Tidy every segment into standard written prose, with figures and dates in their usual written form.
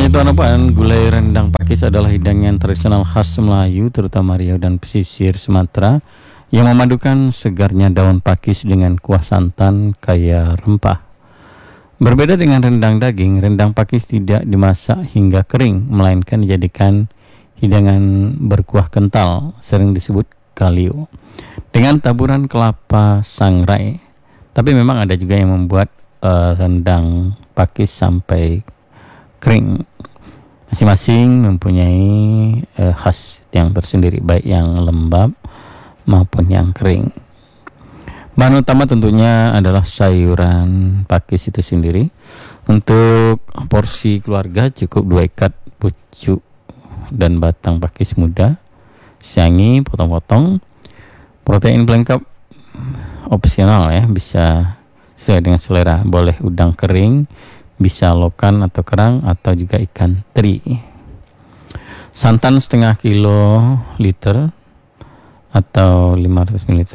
Ya tuan puan, gulai rendang pakis adalah hidangan tradisional khas Melayu, terutama Riau dan pesisir Sumatera, yang memadukan segarnya daun pakis dengan kuah santan kaya rempah. Berbeda dengan rendang daging, rendang pakis tidak dimasak hingga kering, melainkan dijadikan hidangan berkuah kental, sering disebut kalio, dengan taburan kelapa sangrai. Tapi memang ada juga yang membuat rendang pakis sampai kering. Masing-masing mempunyai khas yang tersendiri, baik yang lembab maupun yang kering. Bahan utama tentunya adalah sayuran pakis itu sendiri. Untuk porsi keluarga cukup 2 ikat pucuk dan batang pakis muda, siangi potong-potong. Protein pelengkap opsional ya, bisa sesuai dengan selera. Boleh udang kering, bisa lokan atau kerang, atau juga ikan teri. Santan setengah kilo liter atau 500 ml.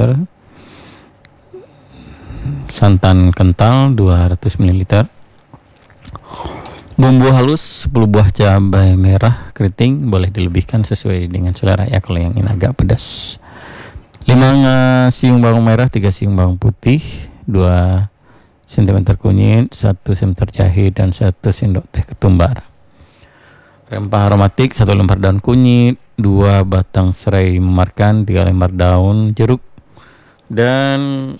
Santan kental 200 ml. Bumbu halus 10 buah cabai merah keriting, boleh dilebihkan sesuai dengan selera ya kalau yang ingin agak pedas. 5 siung bawang merah, 3 siung bawang putih, 2 cm kunyit, 1 cm jahe, dan 1 sendok teh ketumbar. Rempah aromatik 1 lembar daun kunyit, 2 batang serai memarkan, 3 lembar daun jeruk, dan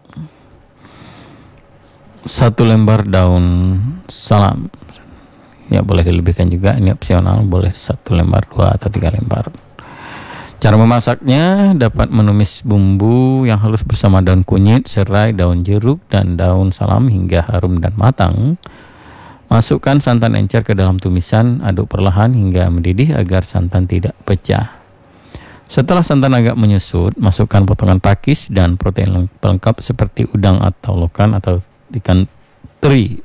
1 lembar daun salam. Ya boleh dilebihkan juga, ini opsional, boleh 1 lembar, 2 atau 3 lembar. Cara memasaknya, dapat menumis bumbu yang halus bersama daun kunyit, serai, daun jeruk, dan daun salam hingga harum dan matang. Masukkan santan encer ke dalam tumisan, aduk perlahan hingga mendidih agar santan tidak pecah. Setelah santan agak menyusut, masukkan potongan pakis dan protein pelengkap seperti udang atau lokan atau ikan teri.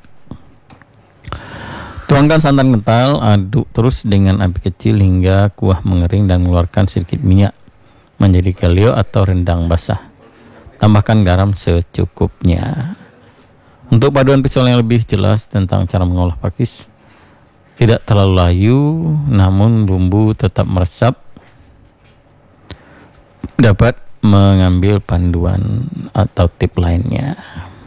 Tuangkan santan kental, aduk terus dengan api kecil hingga kuah mengering dan mengeluarkan sedikit minyak, menjadi kalio atau rendang basah. Tambahkan garam secukupnya. Untuk paduan visual yang lebih jelas tentang cara mengolah pakis, tidak terlalu layu namun bumbu tetap meresap, dapat mengambil panduan atau tip lainnya.